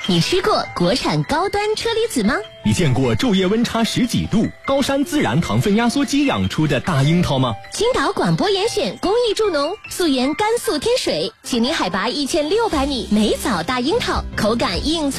你吃过国产高端车厘子吗？ 你见过昼夜温差10几度、高山自然糖分压缩机养出的大樱桃吗？ 青岛广播严选公益助农，素颜甘肃天水，请您海拔1600米，美枣大樱桃，口感硬脆。